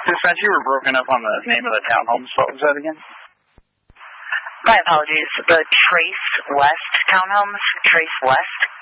Dispatch, you were broken up on the name of the townhomes. What was that again? My apologies. The Trace West townhomes. Trace West.